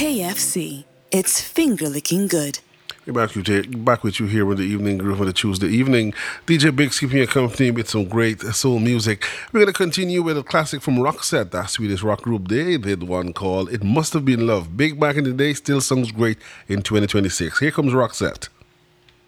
KFC. It's finger-licking good. We're back with you here in the evening groove on the Tuesday evening. DJ Biggs keeping you company with some great soul music. We're going to continue with a classic from Roxette, that Swedish rock group. They did one called It Must Have Been Love. Big back in the day, still sounds great in 2026. Here comes Roxette.